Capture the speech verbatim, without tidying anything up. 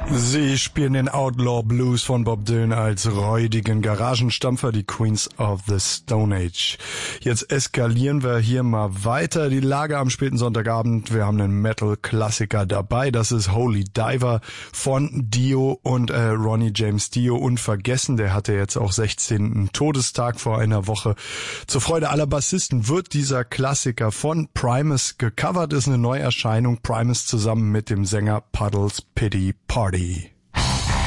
Sie spielen den Outlaw Blues von Bob Dylan als räudigen Garagenstampfer, die Queens of the Stone Age. Jetzt eskalieren wir hier mal weiter. Die Lage am späten Sonntagabend. Wir haben einen Metal-Klassiker dabei. Das ist Holy Diver von Dio und äh, Ronnie James Dio. Unvergessen, der hatte jetzt auch sechzehnten Todestag vor einer Woche. Zur Freude aller Bassisten wird dieser Klassiker von Primus gecovert. Ist eine Neuerscheinung. Primus zusammen mit dem Sänger Puddles Pity Party.